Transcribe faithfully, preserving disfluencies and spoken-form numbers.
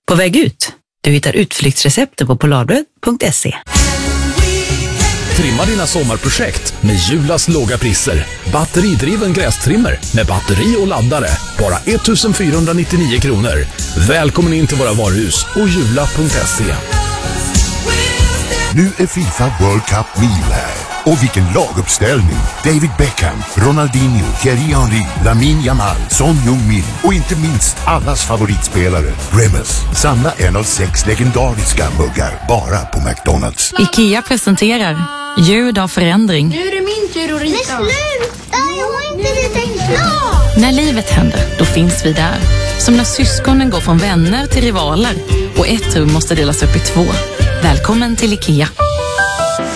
På väg ut. Du hittar utflyktsrecepter på polarbröd punkt se. Trimma dina sommarprojekt med Julas låga priser. Batteridriven grästrimmer med batteri och laddare. Bara ettusendfyrahundranittionio kronor. Välkommen in till våra varuhus och jula punkt se. Nu är FIFA World Cup Meal här. Och vilken laguppställning! David Beckham, Ronaldinho, Thierry Henry, Lamine Yamal, Son Heung-min och inte minst allas favoritspelare, Remus. Samla en av sex legendariska muggar bara på McDonalds. IKEA presenterar Ljud av förändring. Nu är det min tur att rita. Men sluta, jag har inte ritat klart. När livet händer, då finns vi där. Som när syskonen går från vänner till rivaler och ett rum måste delas upp i två. Välkommen till IKEA.